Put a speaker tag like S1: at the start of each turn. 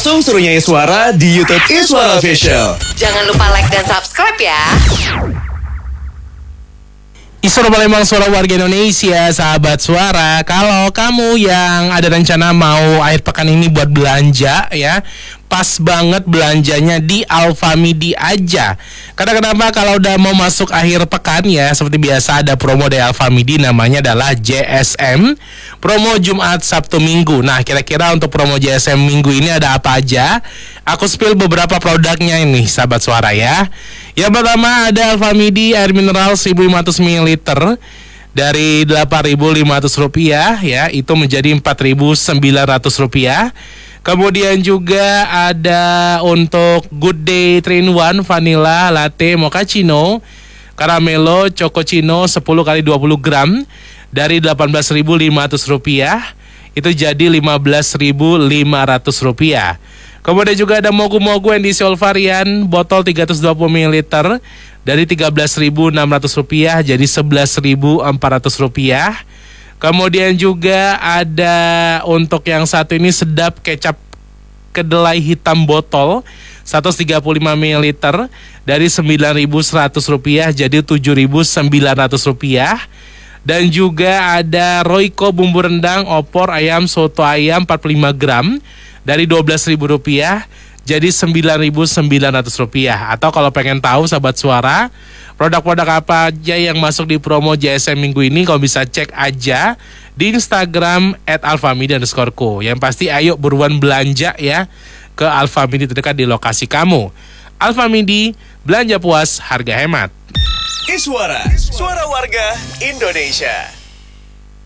S1: langsung suruh nyanyi suara di YouTube Iswara Official.
S2: Jangan lupa like dan subscribe ya.
S3: Iswara Palembang, suara warga Indonesia, sahabat suara. Kalau kamu yang ada rencana mau akhir pekan ini buat belanja ya, pas banget belanjanya di Alfamidi aja. Karena kenapa? Kalau udah mau masuk akhir pekan ya, seperti biasa ada promo dari Alfamidi, namanya adalah JSM, promo Jumat, Sabtu, Minggu. Nah, kira-kira untuk promo JSM Minggu ini ada apa aja? Aku spill beberapa produknya ini, sahabat suara ya. Yang pertama ada Alfamidi air mineral 1500 ml dari Rp8.500 ya, itu menjadi Rp4.900. Kemudian juga ada untuk Good Day 3-in-1 Vanilla Latte Mochaccino Caramelo Chococino 10 x 20 gram dari Rp18.500, itu jadi Rp15.500. Kemudian juga ada Mogu-Mogu yang diisi varian botol 320 ml dari Rp13.600 jadi Rp11.400. Kemudian juga ada untuk yang satu ini sedap kecap kedelai hitam botol 135 ml dari Rp9.100 jadi Rp7.900. Dan juga ada Royco bumbu rendang opor ayam soto ayam 45 gram dari Rp12.000 jadi Rp9.900. Atau kalau pengen tahu sahabat suara produk-produk apa aja yang masuk di promo JSM minggu ini, kalau bisa cek aja di Instagram @alfamidi_co. Yang pasti ayo buruan belanja ya ke Alfamidi terdekat di lokasi kamu. Alfamidi, belanja puas, harga hemat.
S1: Iswara, suara warga Indonesia.